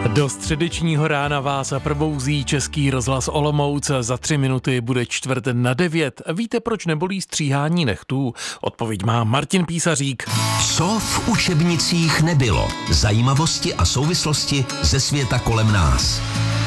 Do středečního rána vás probouzí Český rozhlas Olomouc. Za 3 minuty bude 8:45. Víte, proč nebolí stříhání nechtů? Odpověď má Martin Písařík. Co v učebnicích nebylo? Zajímavosti a souvislosti ze světa kolem nás.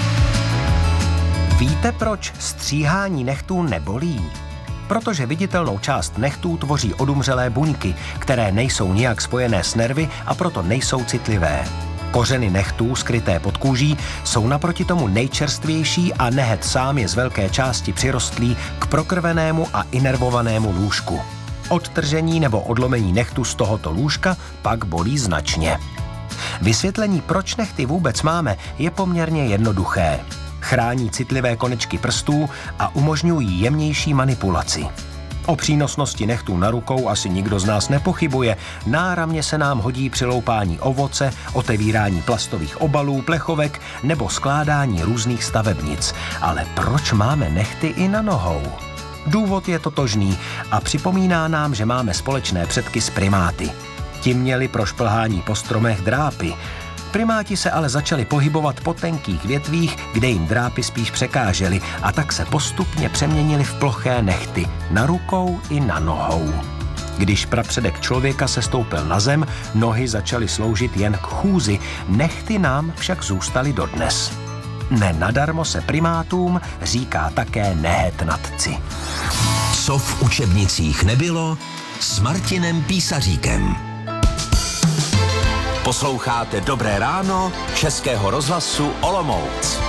Víte, proč stříhání nechtů nebolí? Protože viditelnou část nechtů tvoří odumřelé buňky, které nejsou nijak spojené s nervy a proto nejsou citlivé. Kořeny nechtů skryté pod kůží jsou naproti tomu nejčerstvější a nehet sám je z velké části přirostlý k prokrvenému a inervovanému lůžku. Odtržení nebo odlomení nechtu z tohoto lůžka pak bolí značně. Vysvětlení, proč nechty vůbec máme, je poměrně jednoduché. Chrání citlivé konečky prstů a umožňují jemnější manipulaci. O přínosnosti nechtů na rukou asi nikdo z nás nepochybuje. Náramně se nám hodí při loupání ovoce, otevírání plastových obalů, plechovek nebo skládání různých stavebnic. Ale proč máme nechty i na nohou? Důvod je totožný a připomíná nám, že máme společné předky s primáty. Ti měli pro šplhání po stromech drápy. Primáti se ale začali pohybovat po tenkých větvích, kde jim drápy spíš překážely, a tak se postupně přeměnili v ploché nechty na rukou i na nohou. Když prapředek člověka se stoupil na zem, nohy začaly sloužit jen k chůzi, nechty nám však zůstaly dodnes. Nenadarmo se primátům říká také nehetnatci. Co v učebnicích nebylo? S Martinem Písaříkem. Posloucháte Dobré ráno Českého rozhlasu Olomouc.